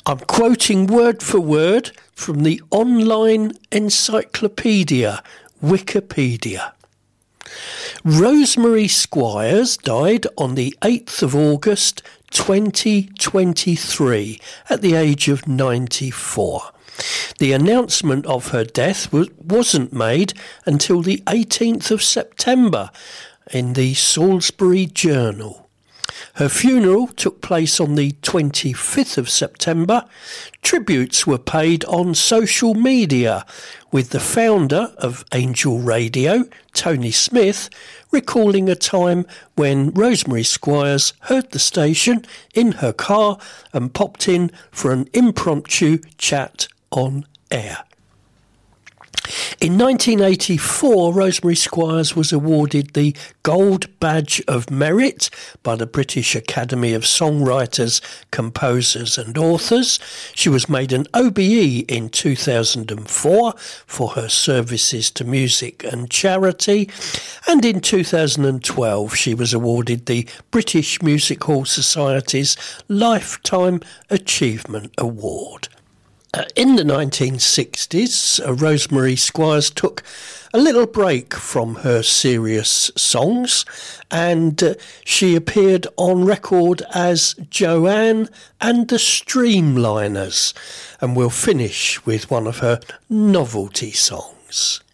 I'm quoting word for word from the online encyclopedia, Wikipedia. Rosemary Squires died on the 8th of August 2023 at the age of 94. The announcement of her death wasn't made until the 18th of September in the Salisbury Journal. Her funeral took place on the 25th of September. Tributes were paid on social media, with the founder of Angel Radio, Tony Smith, recalling a time when Rosemary Squires heard the station in her car and popped in for an impromptu chat on air. In 1984, Rosemary Squires was awarded the Gold Badge of Merit by the British Academy of Songwriters, Composers and Authors. She was made an OBE in 2004 for her services to music and charity, and in 2012 she was awarded the British Music Hall Society's Lifetime Achievement Award. In the 1960s, Rosemary Squires took a little break from her serious songs, and she appeared on record as Joanne and the Streamliners, and we'll finish with one of her novelty songs.